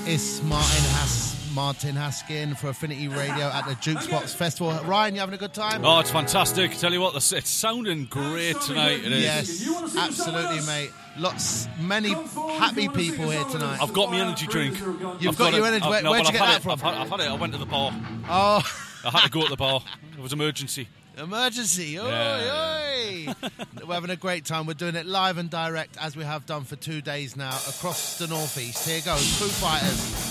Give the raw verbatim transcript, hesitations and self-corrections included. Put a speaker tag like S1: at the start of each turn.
S1: It's Martin Has Martin Haskin for Affinity Radio at the Jukebox Festival. Ryan, you having a good time?
S2: Oh, it's fantastic. Tell you what, it's sounding great tonight. It is.
S1: Yes, absolutely, mate. Lots, many happy people here tonight.
S2: I've got my energy drink.
S1: You've
S2: I've
S1: got,
S2: got
S1: your
S2: it.
S1: energy.
S2: I've,
S1: Where,
S2: no,
S1: where'd you
S2: I've
S1: get that
S2: it.
S1: from?
S2: I've had, I've had it. I went to the bar.
S1: Oh.
S2: I had to go to the bar. It was emergency.
S1: Emergency. Oi,
S2: Yeah,
S1: oi. We're having a great time. We're doing it live and direct as we have done for two days now across the northeast. Here goes Foo Fighters.